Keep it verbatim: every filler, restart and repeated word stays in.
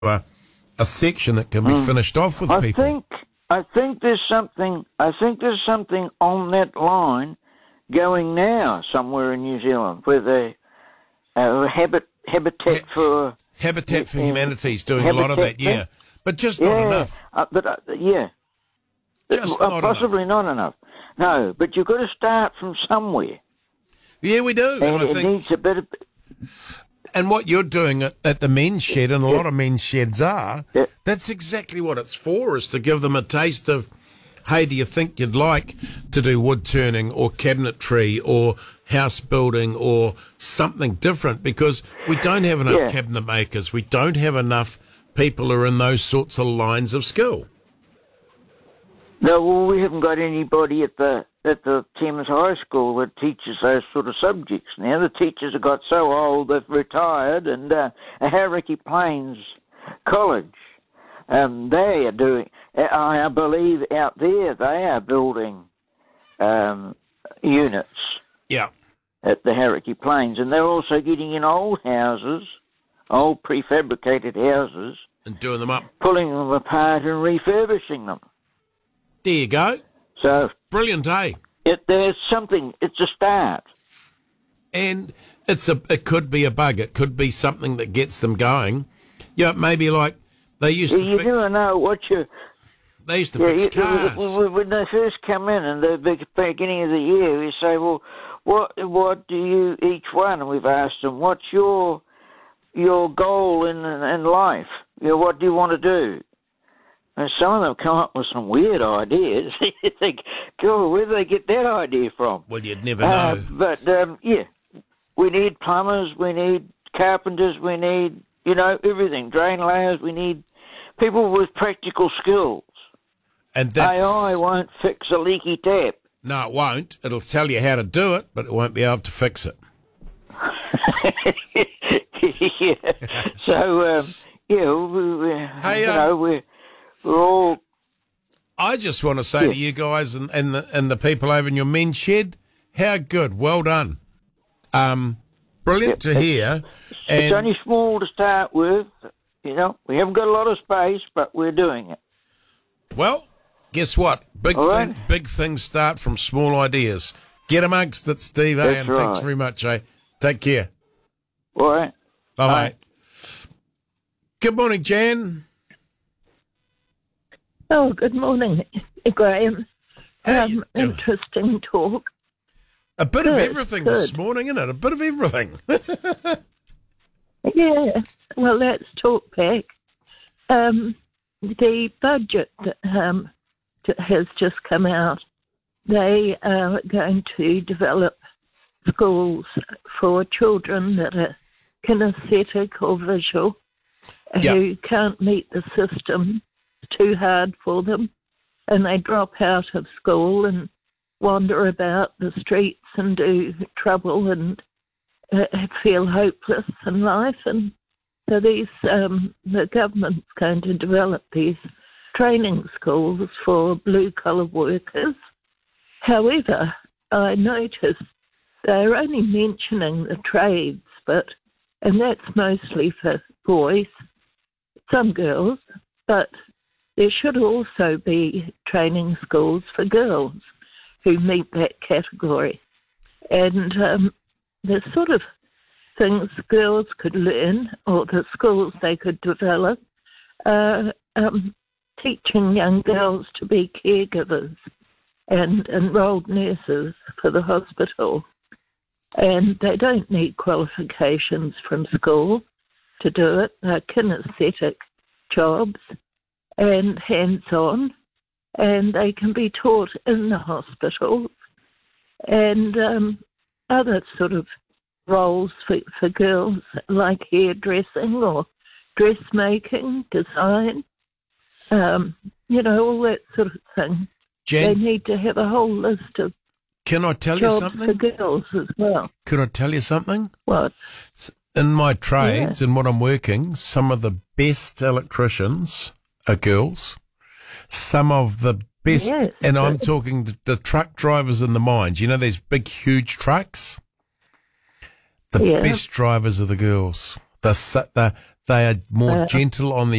a, a section that can be mm. finished off with I people. Think, I think there's something. I think there's something on that line going now somewhere in New Zealand where they uh, habit habitat ha- for Habitat for uh, Humanity is doing a lot of that. Yeah, but just yeah, not enough. Uh, but uh, yeah, just uh, not possibly enough. not enough. No, but you've got to start from somewhere. Yeah, we do. And, and I it think, needs a bit of... And what you're doing at, at the men's shed, and a yeah. lot of men's sheds are, yeah. that's exactly what it's for, is to give them a taste of, hey, do you think you'd like to do wood turning or cabinetry or house building or something different? Because we don't have enough yeah. cabinet makers. We don't have enough people who are in those sorts of lines of skill. No, well, we haven't got anybody at the at the Thames High School that teaches those sort of subjects now. The teachers have got so old they've retired, and uh, at Hauraki Plains College, um, they are doing, I believe out there, they are building um, units yeah. at the Hauraki Plains, and they're also getting in old houses, old prefabricated houses, and doing them up, pulling them apart and refurbishing them. There you go. So brilliant, eh? It, there's something. It's a start, and it's a. It could be a bug. It could be something that gets them going. Yeah, maybe like they used you, to. You fi- never know what you. They used to yeah, fix you, cars when, when they first come in, and the beginning of the year, you say, "Well, what what do you each one?" And we've asked them, "What's your your goal in in life? You know, what do you want to do?" And some of them come up with some weird ideas. You think, God, where do they get that idea from? Well, you'd never uh, know. But, um, yeah, we need plumbers, we need carpenters, we need, you know, everything. Drain layers, we need people with practical skills. And that's... A I won't fix a leaky tap. No, it won't. It'll tell you how to do it, but it won't be able to fix it. yeah. So, um, yeah, we, we, hey, you um, know, we're... We're all. I just want to say yeah. to you guys and, and the and the people over in your men's shed, how good, well done, um, brilliant yeah. to hear. It's, and it's only small to start with, you know. We haven't got a lot of space, but we're doing it. Well, guess what? Big all thing, right. big things start from small ideas. Get amongst it, Steve. That's eh? And right. thanks very much. Eh? Take care. All right. Bye, Bye. mate. Good morning, Jan. Oh, good morning, Graham. How you Um, doing? interesting talk. A bit Good, of everything good. this morning, isn't it? A bit of everything. Yeah, well, let's talk back. Um, the budget that um, t- has just come out. They are going to develop schools for children that are kinesthetic or visual, Yep. who can't meet the system. Too hard for them, and they drop out of school and wander about the streets and do trouble and uh, feel hopeless in life. And so these um, the government's going to develop these training schools for blue-collar workers. However, I noticed they're only mentioning the trades, but and that's mostly for boys, some girls, but there should also be training schools for girls who meet that category. And um, the sort of things girls could learn, or the schools they could develop, uh, um, teaching young girls to be caregivers and enrolled nurses for the hospital. And they don't need qualifications from school to do it. They're kinesthetic jobs and hands-on, and they can be taught in the hospitals, and um, other sort of roles for, for girls, like hairdressing or dressmaking, design, um, you know, all that sort of thing. Jen, they need to have a whole list of can I tell you jobs something? for girls as well. Could I tell you something? What? In my trades Yeah. and what I'm working, some of the best electricians are girls. Some of the best, Yes. and I'm talking the, the truck drivers in the mines. You know these big, huge trucks? The Yeah. best drivers are the girls. the, the they are more Yeah. gentle on the